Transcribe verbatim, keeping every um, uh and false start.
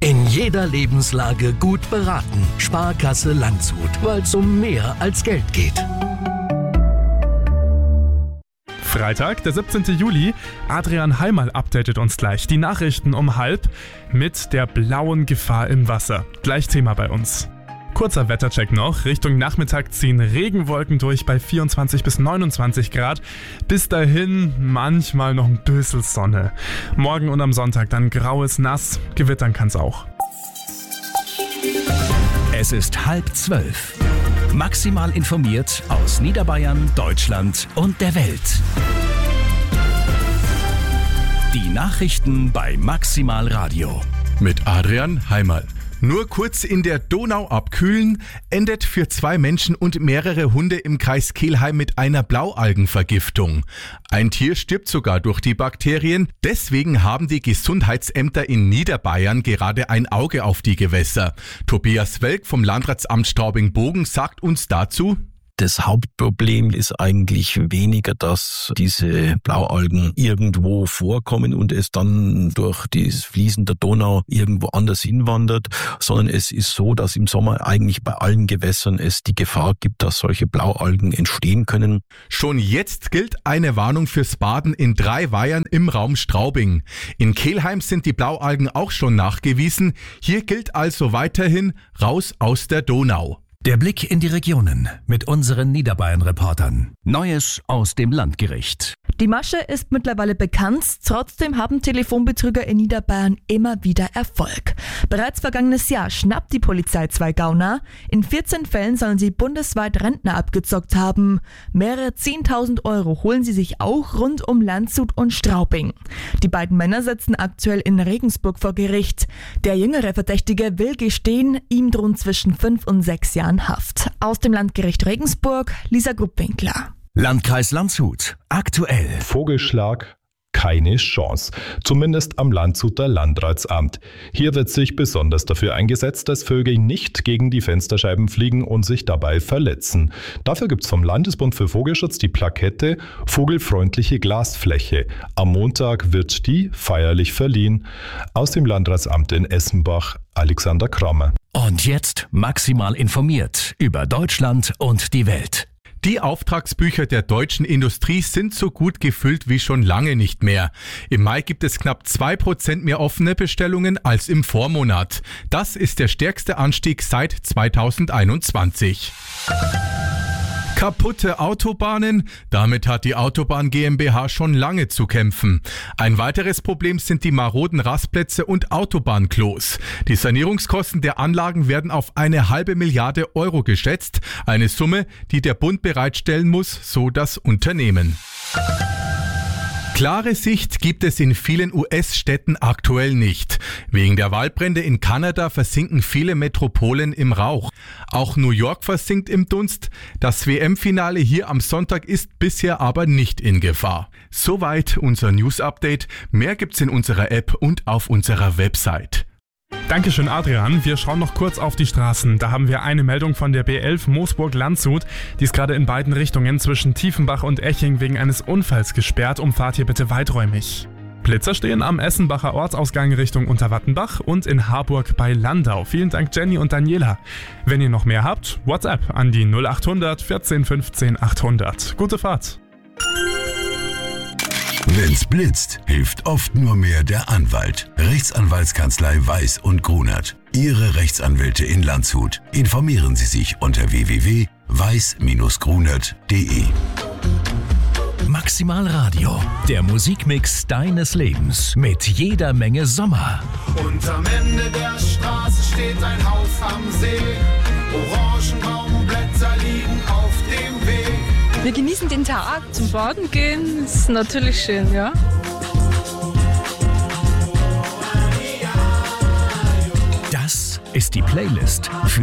In jeder Lebenslage gut beraten. Sparkasse Landshut, weil es um mehr als Geld geht. Freitag, der siebzehnten Juli. Adrian Heimal updatet uns gleich. Die Nachrichten um halb mit der blauen Gefahr im Wasser. Gleich Thema bei uns. Kurzer Wettercheck noch. Richtung Nachmittag ziehen Regenwolken durch bei vierundzwanzig bis neunundzwanzig Grad. Bis dahin manchmal noch ein bisschen Sonne. Morgen und am Sonntag dann graues Nass. Gewittern kann's auch. Es ist halb zwölf. Maximal informiert aus Niederbayern, Deutschland und der Welt. Die Nachrichten bei Maximal Radio. Mit Adrian Heimal. Nur kurz in der Donau abkühlen, endet für zwei Menschen und mehrere Hunde im Kreis Kelheim mit einer Blaualgenvergiftung. Ein Tier stirbt sogar durch die Bakterien. Deswegen haben die Gesundheitsämter in Niederbayern gerade ein Auge auf die Gewässer. Tobias Welk vom Landratsamt Straubing-Bogen sagt uns dazu: Das Hauptproblem ist eigentlich weniger, dass diese Blaualgen irgendwo vorkommen und es dann durch das Fließen der Donau irgendwo anders hinwandert, sondern es ist so, dass im Sommer eigentlich bei allen Gewässern es die Gefahr gibt, dass solche Blaualgen entstehen können. Schon jetzt gilt eine Warnung fürs Baden in drei Weihern im Raum Straubing. In Kelheim sind die Blaualgen auch schon nachgewiesen. Hier gilt also weiterhin: raus aus der Donau. Der Blick in die Regionen mit unseren Niederbayern-Reportern. Neues aus dem Landgericht. Die Masche ist mittlerweile bekannt, trotzdem haben Telefonbetrüger in Niederbayern immer wieder Erfolg. Bereits vergangenes Jahr schnappt die Polizei zwei Gauner. In vierzehn Fällen sollen sie bundesweit Rentner abgezockt haben. Mehrere zehntausend Euro holen sie sich auch rund um Landshut und Straubing. Die beiden Männer sitzen aktuell in Regensburg vor Gericht. Der jüngere Verdächtige will gestehen, ihm drohen zwischen fünf und sechs Jahren Haft. Aus dem Landgericht Regensburg, Lisa Gruppwinkler. Landkreis Landshut. Aktuell. Vogelschlag. Keine Chance. Zumindest am Landshuter Landratsamt. Hier wird sich besonders dafür eingesetzt, dass Vögel nicht gegen die Fensterscheiben fliegen und sich dabei verletzen. Dafür gibt's vom Landesbund für Vogelschutz die Plakette Vogelfreundliche Glasfläche. Am Montag wird die feierlich verliehen. Aus dem Landratsamt in Essenbach, Alexander Kramer. Und jetzt maximal informiert über Deutschland und die Welt. Die Auftragsbücher der deutschen Industrie sind so gut gefüllt wie schon lange nicht mehr. Im Mai gibt es knapp zwei Prozent mehr offene Bestellungen als im Vormonat. Das ist der stärkste Anstieg seit zweitausendeinundzwanzig. Kaputte Autobahnen? Damit hat die Autobahn GmbH schon lange zu kämpfen. Ein weiteres Problem sind die maroden Rastplätze und Autobahnklos. Die Sanierungskosten der Anlagen werden auf eine halbe Milliarde Euro geschätzt. Eine Summe, die der Bund bereitstellen muss, so das Unternehmen. Klare Sicht gibt es in vielen U S-Städten aktuell nicht. Wegen der Waldbrände in Kanada versinken viele Metropolen im Rauch. Auch New York versinkt im Dunst. Das W M-Finale hier am Sonntag ist bisher aber nicht in Gefahr. Soweit unser News-Update. Mehr gibt's in unserer App und auf unserer Website. Dankeschön, Adrian. Wir schauen noch kurz auf die Straßen. Da haben wir eine Meldung von der B elf Moosburg-Landshut. Die ist gerade in beiden Richtungen zwischen Tiefenbach und Eching wegen eines Unfalls gesperrt. Umfahrt hier bitte weiträumig. Blitzer stehen am Essenbacher Ortsausgang Richtung Unterwattenbach und in Harburg bei Landau. Vielen Dank, Jenny und Daniela. Wenn ihr noch mehr habt, WhatsApp an die null achthundert vierzehn fünfzehn achthundert. Gute Fahrt. Wenn's blitzt, hilft oft nur mehr der Anwalt. Rechtsanwaltskanzlei Weiß und Grunert. Ihre Rechtsanwälte in Landshut. Informieren Sie sich unter w w w punkt weiß Bindestrich grunert punkt d e. Maximal Radio, der Musikmix deines Lebens mit jeder Menge Sommer. Und am Ende der Straße steht ein Haus am See. Orangenbaumblätter liegen auf dem Weg. Wir genießen den Tag, zum Baden gehen, ist natürlich schön, ja. Das ist die Playlist für